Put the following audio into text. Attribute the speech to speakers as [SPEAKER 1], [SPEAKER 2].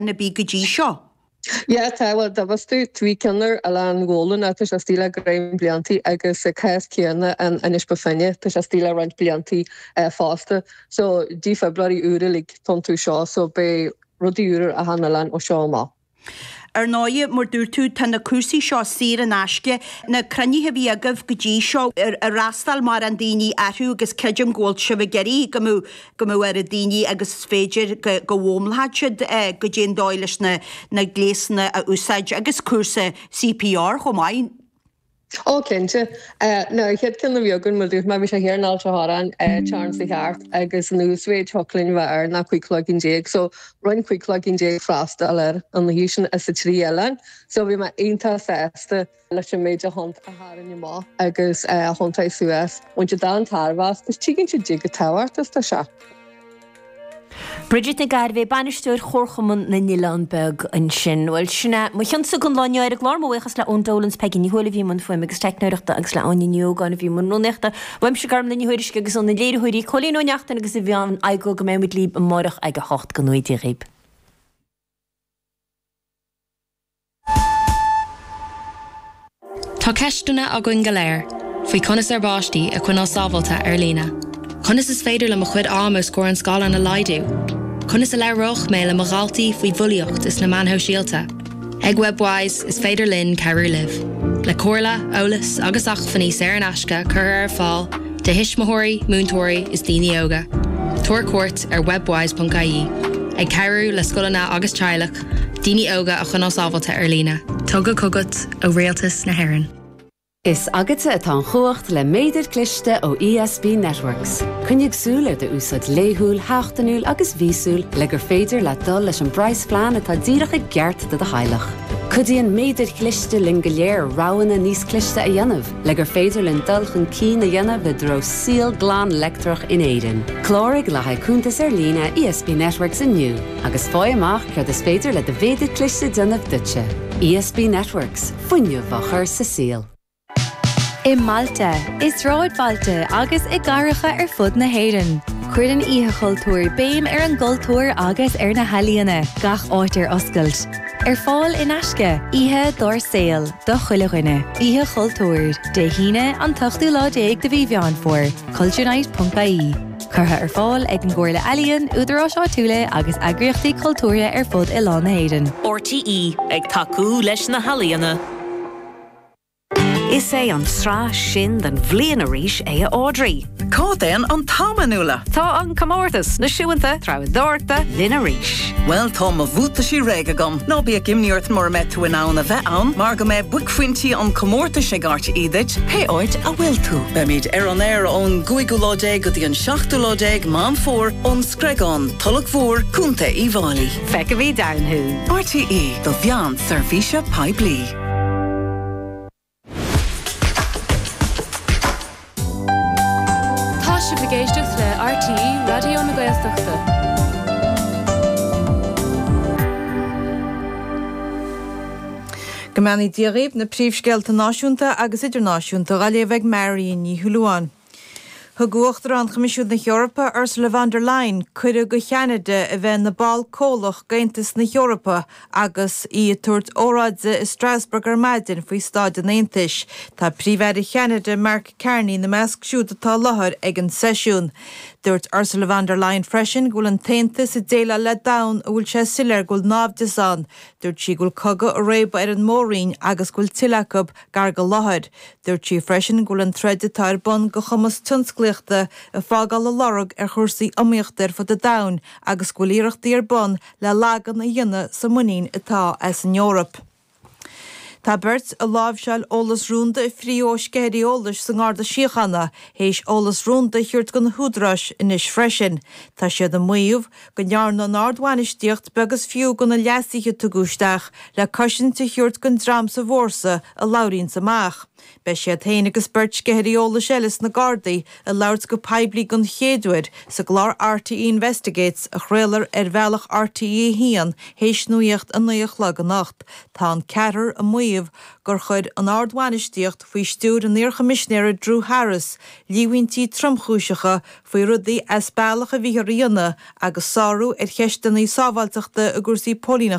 [SPEAKER 1] na bí go dtí seo.
[SPEAKER 2] Ja, well, dat was de twee kinderen aan Golen, het is als die Graham Blianti, agus Kaas Kiana en is befinje, het is als die Rand Blianti vaste. So die February uren lig ton toe shaw, so bij rudi uren a Hanalan o Shawma.
[SPEAKER 1] Náide mar dúir tú tan na cuasaí seo sir an aisce na crunithe bhí agah go dtí seo ar rastal mar an daoine athú agus ceidim ggóil se bh geirí go mú ar a daoine agus féidir go bhómlaid go dtéon dáiles na gléasna a úsáid agus cuasa CPR chomáin.
[SPEAKER 2] Kentje. Nou, ik heb kunnen wiogen, maar dus maar we zijn hier in Altraharan, Charles de Hart, agus Newsway, Chocolin waar na quick login jake, so run quick login jake fast aller on the Houston as the tree ellen. So we maar één tas eerste, let je major hunt a haar in je ma, agus hunt uit Suez, want je dan haar was, dus chicken je jigge tower, dus dat is
[SPEAKER 3] Bridget na Garve banisteúir chorchaman na Nilanberg an sin. Well sinna mu cheansa gon láine ar a glár mhuichas le ondolans pegin níhuila bhí man foiim agus teicnúireachta agus le aine gan bhí man nóneachta bhaim se garm na níhuiirisce agus an na léirehuiirí cholín óneachta agus a bhíán aigó go méid líb an marach ag a 8 go 9 réib.
[SPEAKER 4] Tá ceistúna a goin go léir, faoi conas ar báistí a chuná sábhalta ar lína. Conas is féidir le mo chuid ámas scór an scála na laidú. Conas a le roch mé le magaltaí faoi bhuilíocht is na manthó síalta. Ag webwise is féidir linn ceirú liv. Le cóirla, ólas agus achfaní sé an asca chur ar fáil, de hisismóirí, múntóirí is daoine óga. Tuair cuairt ar webwise.ie. Ag ceirú le scolanna agus teaghlach, daoine óga a chuná sábhalta ar lína. Tugad cogat ó réaltas na hÉireann.
[SPEAKER 5] Is agate atá chuacht le méidir cliste ó ESB Networks. Cynnig súl de úsad léhúil, háachtanúil agus vísúil le gur féidir le dul leis an brais flean atá díracha geart de hailech. Cudíon méidir cliste lin go léir ráhanna níos cliste a dhéanamh, le gur féidir lin dulchan cí na dhéanamh le dro síl glán lectrach in éidir. Chlórig le haicúntas ar lína ESB Networks inniu, agus fáil amach gur is féidir le de bhéidir cliste dynamh dutse. ESB Networks, fuinniu bachar sa síl.
[SPEAKER 6] I Malta, is ráid Balta agus I garacha ar fud na hÉireann. Cuir an ihe chultúir béim ar an gultúir agus ar na halíana, gach áitir oscailt. Ar fáil in aisce, ihe dór saoil, do chuileghine, ihe chultúir, de híine an tachtú lá déag de bhí bheán fuair, culturenite.ie. Curtha ar fáil ag an gcomhairle ealaíonn, údarrás áitiúla agus agriochtaí cultúra ar fud I lá na hÉireann.
[SPEAKER 7] RTE ag tacú leis na halíana. Is é an srá sin den bhliain arís é a Audrey.
[SPEAKER 8] Cá den an tamanúla.
[SPEAKER 7] Tá an comórtas na siúanta trá dúirta lin arís.
[SPEAKER 8] Well, tá ma bhúta sí réige gom. Ná bí a gimniúirt mar me tú in ann a bheith ann, mar go me buicfuintí an comórta sé gart iad, pe áid a bhfuil tú. Be míid ar an air ón 5 láidéag go dtí an 7 láidéag mám fór ón screagán, tulach fór, cúnta I bhálaí.
[SPEAKER 7] Feice bhí downhu.
[SPEAKER 8] RTE, do bhean servise Piblí.
[SPEAKER 9] Géisteach le RTE Radio na Gaeltachta.
[SPEAKER 10] Gomani diaréib na príomhscéalta náisiúnta agus idirnáisiúnta a léibh Mary ní Thuúláin. Thugóachtar an Comisiún na Eorpa Ursula von der Leyen cuireadh go cheanada a bheith na ball cólach Gaontas na Eorpa agus í tuairt óráidse I Strasbourg ar maidin faoi Stáid na Aontais. Tá príomhhead cheanada Mark Carney na measc siúd atá láthair ag an sesiún. Dúirt Ursula von der Leyen freisin gúil an taontas a déile le dain a bhfuil sé sileir gúil nábhdeasán. Dúirt sí gúil cogadh a réib ar an mórín agus gúil tileachab gar go láthair. Dúirt sí freisin gúil an treid atá ar bun go chumas tunscliachta a fágáil le lorg ar chuirsaí amíochtar fud a dain agus gúil iarachtaí ar bun le lágan a dhéine sa muín atá as an Eorp. Tá beirt a lábhseil ólas rúnda I phríos géirí ólas san gáda síochanna, héis ólas rúnda thuirt go na húdrais inis freisin. Tá siad an muomh go nearn an ardhhainisteocht begus fiú go na leasaiche tugúisteach le cosinte thuirt go drám sa bhórsa a labhraíonn amach. Be siad héine agus beirt géirí ólas eiles na Gardaí a labhairt go poiblí gon chéadúir sa glár RTE Investigates a chréalar ar bhealach RTE hían héis nuíocht a nuíoch le an nacht. Tá an ceatar a muomh léomh gur chud an ardhhainisteocht faoi stúr an níorchamisnéire Drew Harris, líhaintí tromchúisecha faoi rudaí as bailach a bhíthíonna agus sáú ar cheistena sábhailteachta a gursaí pólína